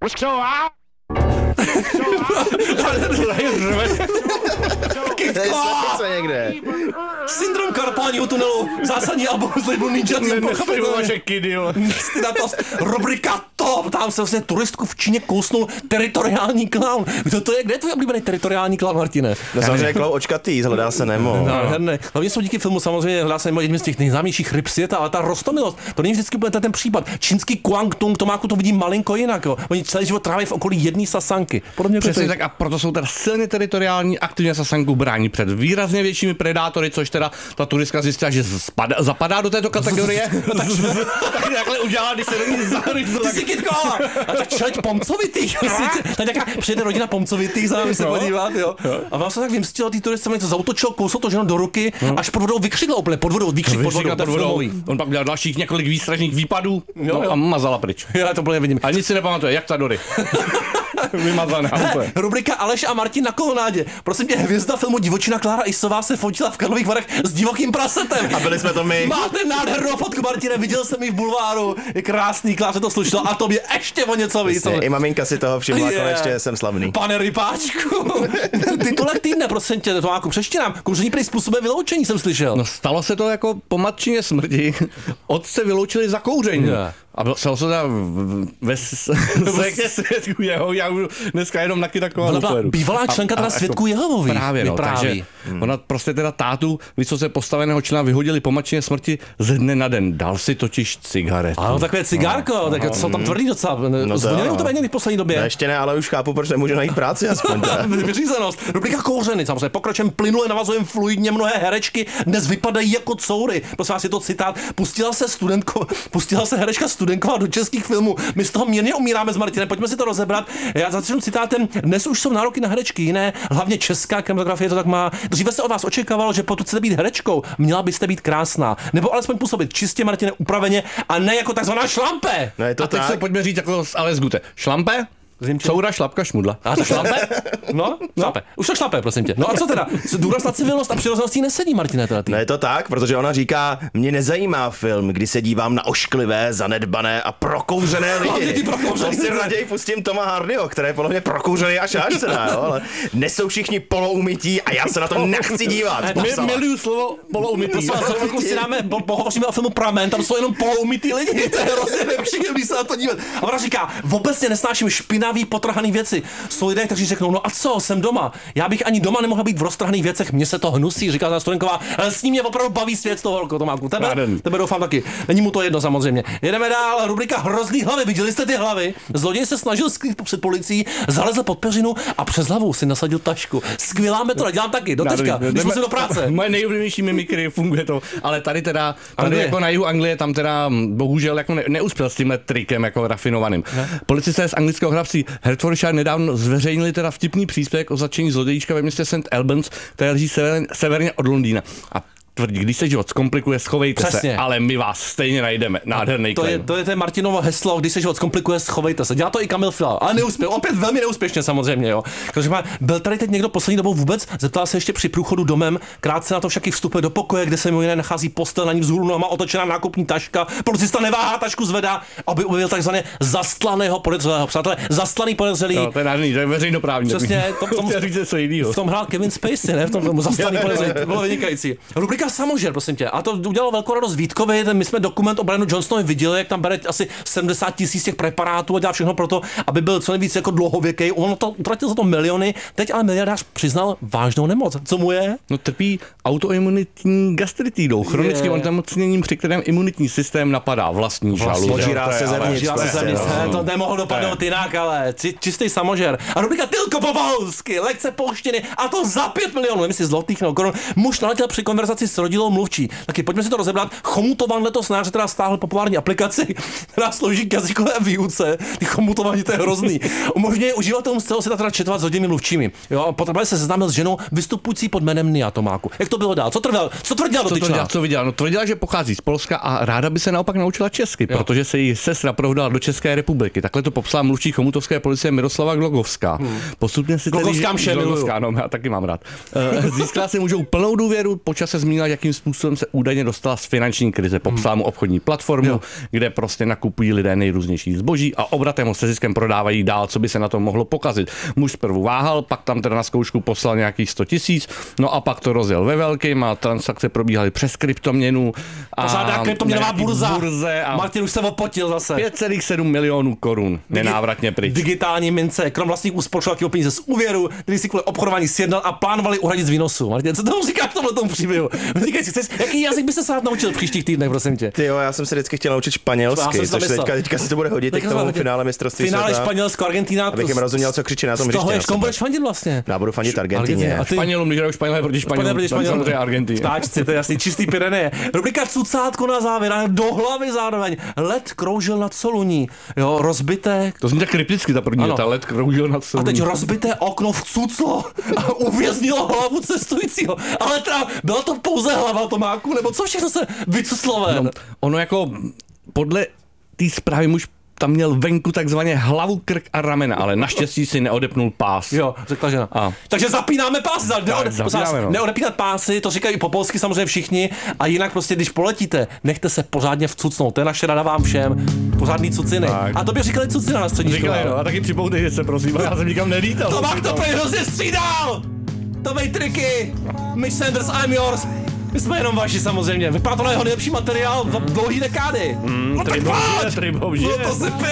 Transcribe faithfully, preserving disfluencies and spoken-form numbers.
Co někde? Syndrom karpálního tunelu, zásadní album z labelu Ninja Team. vaše kidy, jo. Rubrika top, tam se vlastně turistku v Číně kousnul teritoriální klaun. Kdo to je? Kde je tvůj oblíbený teritoriální klaun, Martine? No samozřejmě klaun očkatý, hledá se Nemo. Nádherné. Hlavně jsou díky filmu samozřejmě hledá se Nemo jedním z těch nejznámějších ryb světa, ale ta roztomilost, to není vždycky úplně ten případ. Čínský Guangdong, Tomáku, to vidí malinko jinak. Jo. Oni celý život tráví v okolí jedné sasanky. Podobně přesně tak a proto jsou teda silně teritoriální, aktivně sasanku brání před výrazně většími predátory, což teda ta turistka zjistila, že spada, zapadá do této kategorie. Tak takhle udělala, když se do ní zaryzla. Ty si kytkovala. A tak čeleď pomcovitých. Tak nějaká přijede rodina pomcovitých za námi se podívat, jo. A vám se tak vymstilo, ty turistce něco zautočilo, kouslo to ženo do ruky, až pod vodou vykřikla úplně, pod vodou, výkřik pod vodou, pod vodou. On pak udělal dalších několik výstražných výpadů jo, jo. a mazala pryč. Já to úplně vidím. A nic si nepamatuje, jak ta Dory. Vymazaná úplně. Rubrika Aleš a Martin na kolonádě. Prosím tě, hvězda filmu Divočina Klára Isová se fotila v Karlových Varech s divokým prasetem. A byli jsme to my. Máte nádhernou fotku, Martine, viděl jsem ji v bulváru. Je krásný, Kláře to slušelo a tobě ještě o něco víc. I maminka si toho všimla, Je. konečně jsem slavný. Pane Rypáčku, titulek týdne, prosím tě, to máku přečti nám. Kouření prý způsobuje vyloučení, jsem slyšel. No stalo se to jako po matčině smrti. Otce vyloučili za kouření. Je. A bylo, stalo se to ve sektě svědků jeho, já už dneska jenom na taková byla bývalá členka teda svědků Jehovových. Právě, no, takže hmm. ona prostě teda tátu vysoce postaveného člena vyhodili po matčině smrti ze dne na den. Dal si totiž cigaretu. Ano, takové cigárko, no, tak no, jsou tam tvrdý docela. No zvonili u tebe někdy v poslední době? Ne, ještě ne, ale už chápu, proč nemůžu najít práci aspoň. Vyřízenost. Rubrika kouřeny, samozřejmě pokračujeme plynule, navazujeme fluidně, mnohé herečky dnes vypadají jako coury. Prosím vás, je to citát. Pustila se studentko, pustila se herečka Studenková do českých filmů. My z toho mírně umíráme s Martinem, pojďme si to rozebrat. Já začnu citátem. Dnes už jsou nároky na herečky jiné, hlavně česká kinematografie to tak má. Dříve se od vás očekávalo, že pokud chcete být herečkou, měla byste být krásná, nebo alespoň působit čistě, Martine, upraveně a ne jako takzvaná šlampe. No je to a teď tak. se pojďme říct jako Ales Gute. Šlampe? Coura, šlapka, šmudla. A to šlape? No, šlape. Už to šlape, prosím tě. No a co teda? Důraz na civilnost a přirozenost jí nesedí, Martine, teda ty. No je to tak, protože ona říká, mě nezajímá film, kdy se dívám na ošklivé, zanedbané a prokouřené lidi. Ty prokouřený to si raději pustím Toma Hardyho, který je podle mě prokouřený až až teda, jo, ale nesou všichni poloumytí a já se na to nechci dívat. Miluju slovo poloumytí. Za chvilku si dáme, pohovoříme o filmu Pramen, tam jsou jenom poloumytí lidi, to je hrozně nepříjemný se na to dívat. A ona říká, vůbec nesnáším špinavý, potrhaný věci. Jsou lidé, kteří řeknou, no a co, jsem doma. Já bych ani doma nemohla být v roztrhaných věcech, mně se to hnusí, říká ta Studenková. Ale s ním mě opravdu baví svět z toho holko, Tomáku. Tebe, tebe doufám taky. Není mu to jedno samozřejmě. Jedeme dál, rubrika Hrozný hlavy. Viděli jste ty hlavy? Zloděj se snažil skrýt před policií, zalezl pod peřinu a přes hlavu si nasadil tašku. Skvělá metoda, dělám taky, do teďka, když musím do práce. Moje nejoblíbenější mimikry, funguje to, ale tady teda, tady Anglie. Jako na jihu Anglie, tam teda bohužel jako ne, neuspěl s tímhle trikem jako rafinovaným. Ne? Policisté z anglického hrabství Hertfordshire nedávno zveřejnili teda vtipný příspěvek o zatčení zlodějíčka ve městě Saint Albans, které leží sever, severně od Londýna. A tvrdí, když se život zkomplikuje, schovejte Přesně. se, ale my vás stejně najdeme. Nádherný to je, to je to Martinovo heslo, když se život zkomplikuje, schovejte se. Dělá to i Kamil Fiala, ale neuspěl, opět velmi neúspěšně samozřejmě, jo. Takže má, byl tady teď někdo poslední dobou vůbec, zeptal se ještě při průchodu domem, krátce na to však i vstupuje do pokoje, kde se mimo jiné nachází postel, na ní vzhůru nohama otočená nákupní taška. Policista neváhá, tašku zvedá, aby objevil takzvané zastlaného podezřelého. Přátelé, zastlaný podezřelý. No, to je nádherný, to je veřejnoprávní. Přesně, to, tom, v tom hrál Kevin Spacey, ne? V tom filmu Zastlaný podezřelý, to bylo vynikající. Rubrika Samožer, prosím tě. A to udělalo velkou radost Vítkovi, my jsme dokument o Brianu Johnsonovi viděli, jak tam bere asi sedmdesát tisíc těch preparátů a dělá všechno pro to, aby byl co nejvíc jako dlouhověký. On to utratil za to miliony, teď ale miliardář přiznal vážnou nemoc. Co mu je? No trpí autoimunitní gastritidou, chronickým onemocněním, při kterém imunitní systém napadá vlastní žaludek. Požírá se zevnitř. To nemohlo dopadnout jinak, ale čistý samožer. A rubrika Tylko Povalsky, lekce polštiny a to za pět milionů, nevím si zlotých nebo korun. Muž naletěl při konverzaci s rodilou mluvčí. Taky pojďme si to rozebrat. Chomutovan letos snář teda stáhl populární aplikaci, která slouží k jazykové výuce. Ty chomutování, to je hrozný. Umožňuje uživatelům z celého světa teda četovat s hodinými mluvčími. Jo, potom se seznámil s ženou vystupující pod jménem Nia Tomáku. Jak to bylo dál? Co tvrdila? Co tvrdila dotyčná? Co viděla? No tvrdila, že pochází z Polska a ráda by se naopak naučila česky, jo. Protože se její sestra prohdala do České republiky. Takhle to popsala mluvčí chomutovské policie Miroslava Glogovská. Hmm. Postupně si Glogovská tedy, mše, Glogovská, no, já taky mám rád. Získala si můžou plnou důvěru, počas se zmínila, zdůvodnila, jakým způsobem se údajně dostala z finanční krize. Popsala mu obchodní platformu, jo. kde prostě nakupují lidé nejrůznější zboží a obratem ho se ziskem prodávají dál, co by se na tom mohlo pokazit. Muž zprvu váhal, pak tam teda na zkoušku poslal nějakých sto tisíc, no a pak to rozjel ve velkým a transakce probíhaly přes kryptoměnu. Pořádá kryptoměnová burza. burze a Martin už se opotil zase. pět celá sedm milionů korun nenávratně pryč. Digitální mince, krom vlastních úspor šlo peníze z úvěru, který si kvůli obchodování sjednal a plánovali uhradit z výnosu. Martin, co tomu říkáš v tomhle tomu příběhu? Říkej si, chceš, jaký jazyk by se snad naučil v příštích týdnech, prosím tě? Ty jo, já jsem se vždycky chtěl naučit španělsky, což teďka, teďka se to bude hodit k tomu finále mistrovství finále světa. Španělsko, Argentina. Abych jim rozuměl, co křičí na tom hřišti. Z toho ještě, komu budeš fandit vlastně? Já budu fandit Argentině. A ty? Španělům, když hrajou Španělé proti Španělům, proti Španělům. samozřejmě Argentině. Vtáčci, to je jasný, čistý Pyreneje. Rubrika cucátko na závěr, a do hlavy zároveň. Led kroužil nad Soluní, jo, rozbité. To zní tak krypticky ta první, Ano. ta led kroužil nad Soluní. A teď rozbité okno vcuclo a uvěznilo hlavu cestujícího. Ale teda, byla to pouze hlava Tomáku, nebo co všechno se vycuclo ven? No, ono jako podle té zprávy muž tam měl venku takzvaně hlavu, krk a ramena, ale naštěstí si neodepnul pás. Jo, řekla žena. A. Takže zapínáme pásy. Neode, zapínáme, no. Neodepínat pásy, to říkají po polsky samozřejmě všichni. A jinak prostě, když poletíte, nechte se pořádně vcucnout. To je naše rada vám všem. Pořádný cuciny. Tak. A tobě říkali cucina na střední škole. Říkali, no, a taky připoutejte se, prosím, já jsem nikam nelítal. Tomák to prý hrozně střídal! To vej triky! Mitch Sanders, I'm yours! My jsme jenom vaši samozřejmě. Vypadá to na jeho nejlepší materiál v dlouhý dekády. Mm, no tak tribou pojď! žije, tribou žije. No to si pět.